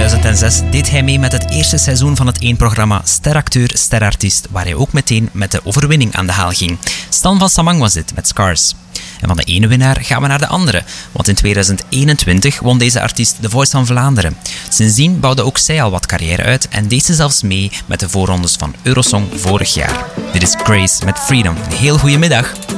2006 deed hij mee met het eerste seizoen van het 1-programma Steracteur, Sterartiest, waar hij ook meteen met de overwinning aan de haal ging. Stan van Samang was dit met Scars. En van de ene winnaar gaan we naar de andere, want in 2021 won deze artiest The Voice van Vlaanderen. Sindsdien bouwde ook zij al wat carrière uit en deed ze zelfs mee met de voorrondes van Eurosong vorig jaar. Dit is Grace met Freedom. Een heel goede middag.